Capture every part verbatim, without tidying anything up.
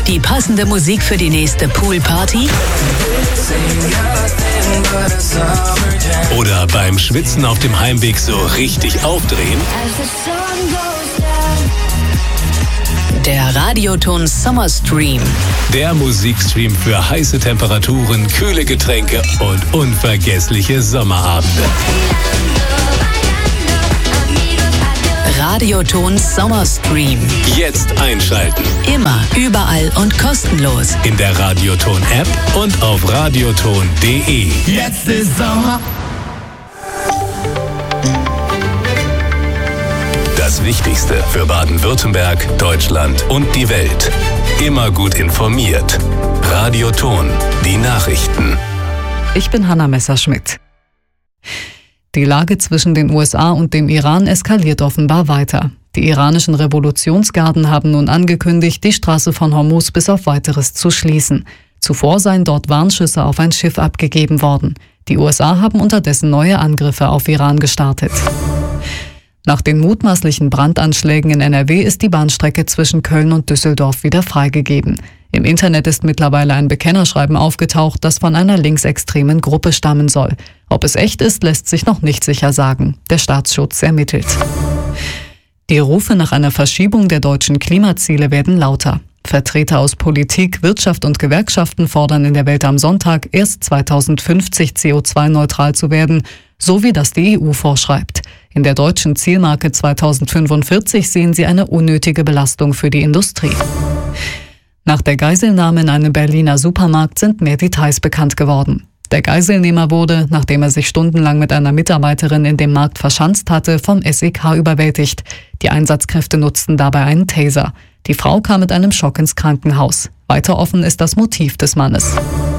Die passende Musik für die nächste Poolparty? Oder beim Schwitzen auf dem Heimweg so richtig aufdrehen? Der Radioton Summer Stream. Der Musikstream für heiße Temperaturen, kühle Getränke und unvergessliche Sommerabende. Radioton Summer Stream. Jetzt einschalten. Immer, überall und kostenlos. In der Radioton-App und auf radioton punkt de. Jetzt ist Sommer. Das Wichtigste für Baden-Württemberg, Deutschland und die Welt. Immer gut informiert. Radioton, die Nachrichten. Ich bin Hanna Messerschmidt. Die Lage zwischen den U S A und dem Iran eskaliert offenbar weiter. Die iranischen Revolutionsgarden haben nun angekündigt, die Straße von Hormuz bis auf Weiteres zu schließen. Zuvor seien dort Warnschüsse auf ein Schiff abgegeben worden. Die U S A haben unterdessen neue Angriffe auf Iran gestartet. Nach den mutmaßlichen Brandanschlägen in N R W ist die Bahnstrecke zwischen Köln und Düsseldorf wieder freigegeben. Im Internet ist mittlerweile ein Bekennerschreiben aufgetaucht, das von einer linksextremen Gruppe stammen soll. Ob es echt ist, lässt sich noch nicht sicher sagen. Der Staatsschutz ermittelt. Die Rufe nach einer Verschiebung der deutschen Klimaziele werden lauter. Vertreter aus Politik, Wirtschaft und Gewerkschaften fordern in der Welt am Sonntag, erst zweitausendfünfzig C O zwei neutral zu werden, so wie das die E U vorschreibt. In der deutschen Zielmarke zweitausendfünfundvierzig sehen sie eine unnötige Belastung für die Industrie. Nach der Geiselnahme in einem Berliner Supermarkt sind mehr Details bekannt geworden. Der Geiselnehmer wurde, nachdem er sich stundenlang mit einer Mitarbeiterin in dem Markt verschanzt hatte, vom S E K überwältigt. Die Einsatzkräfte nutzten dabei einen Taser. Die Frau kam mit einem Schock ins Krankenhaus. Weiter offen ist das Motiv des Mannes.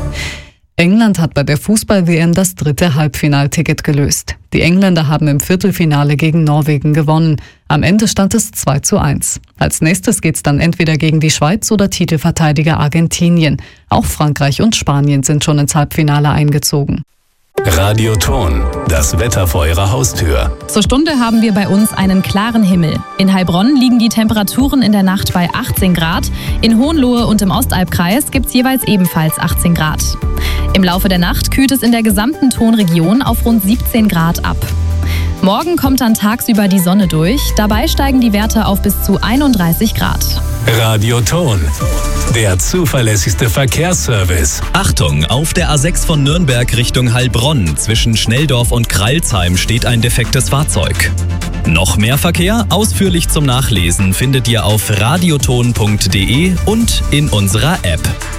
England hat bei der Fußball-W M das dritte Halbfinalticket gelöst. Die Engländer haben im Viertelfinale gegen Norwegen gewonnen. Am Ende stand es zwei zu eins. Als nächstes geht's dann entweder gegen die Schweiz oder Titelverteidiger Argentinien. Auch Frankreich und Spanien sind schon ins Halbfinale eingezogen. Radioton, das Wetter vor Ihrer Haustür. Zur Stunde haben wir bei uns einen klaren Himmel. In Heilbronn liegen die Temperaturen in der Nacht bei achtzehn Grad. In Hohenlohe und im Ostalbkreis gibt es jeweils ebenfalls achtzehn Grad. Im Laufe der Nacht kühlt es in der gesamten Tonregion auf rund siebzehn Grad ab. Morgen kommt dann tagsüber die Sonne durch. Dabei steigen die Werte auf bis zu einunddreißig Grad. Radioton, der zuverlässigste Verkehrsservice. Achtung, auf der A sechs von Nürnberg Richtung Heilbronn zwischen Schnelldorf und Kralsheim steht ein defektes Fahrzeug. Noch mehr Verkehr, ausführlich zum Nachlesen, findet ihr auf radioton punkt de und in unserer App.